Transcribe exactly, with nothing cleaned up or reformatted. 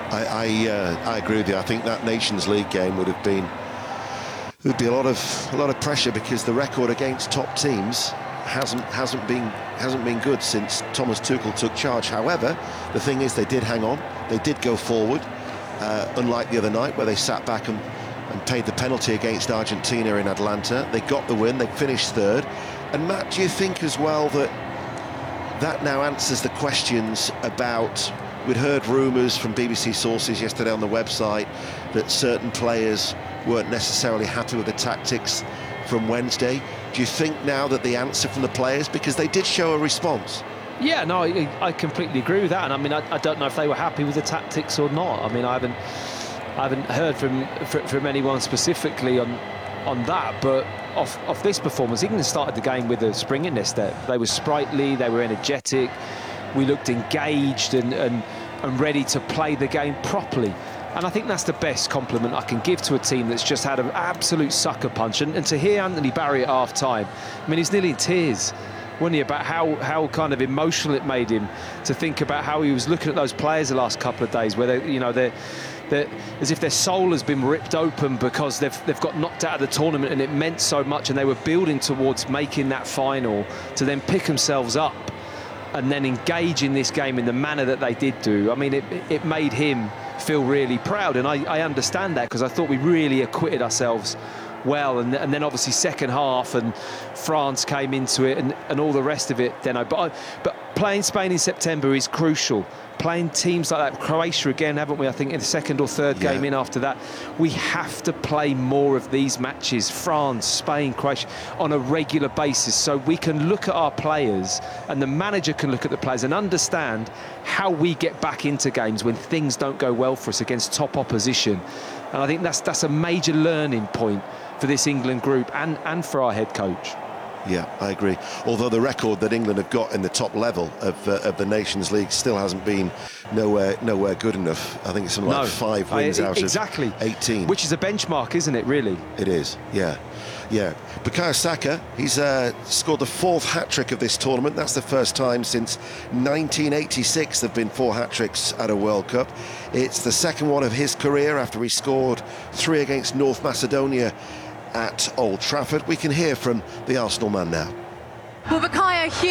I I, uh, I agree with you. I think that Nations League game would have been there'd be a lot of a lot of pressure because the record against top teams hasn't hasn't been hasn't been good since Thomas Tuchel took charge. However, the thing is, they did hang on. They did go forward, uh, unlike the other night where they sat back and, and paid the penalty against Argentina in Atlanta. They got the win. They finished third. And Matt, do you think as well that that now answers the questions about? We'd heard rumours from B B C sources yesterday on the website that certain players weren't necessarily happy with the tactics from Wednesday. Do you think now that the answer from the players, because they did show a response? Yeah, no, I, I completely agree with that. And I mean, I, I don't know if they were happy with the tactics or not. I mean, I haven't, I haven't heard from from anyone specifically on on that. But off off this performance, England started the game with a spring in their step. They were sprightly, they were energetic. We looked engaged and, and and ready to play the game properly. And I think that's the best compliment I can give to a team that's just had an absolute sucker punch. And, and to hear Anthony Barry at half-time, I mean, he's nearly in tears, wasn't he, about how, how kind of emotional it made him to think about how he was looking at those players the last couple of days, where they, you know, they're, they're as if their soul has been ripped open because they've they've got knocked out of the tournament and it meant so much, and they were building towards making that final, to then pick themselves up and then engage in this game in the manner that they did do. I mean, it, it made him feel really proud, and I, I understand that, because I thought we really acquitted ourselves well, and, and then obviously second half and France came into it and, and all the rest of it. Then, I, but, I, but playing Spain in September is crucial. Playing teams like that, Croatia again, haven't we? I think in the second or third yeah. game in after that. We have to play more of these matches, France, Spain, Croatia, on a regular basis, so we can look at our players and the manager can look at the players and understand how we get back into games when things don't go well for us against top opposition. And I think that's that's a major learning point for this England group and, and for our head coach. Yeah, I agree. Although the record that England have got in the top level of, uh, of the Nations League still hasn't been nowhere nowhere good enough. I think it's something no. like five wins I, out exactly. of eighteen. Which is a benchmark, isn't it, really? It is, yeah. Yeah. Bukayo Saka, he's uh, scored the fourth hat-trick of this tournament. That's the first time since nineteen eighty-six there have been four hat-tricks at a World Cup. It's the second one of his career after he scored three against North Macedonia at Old Trafford. We can hear from the Arsenal man now. Well, Bukayo,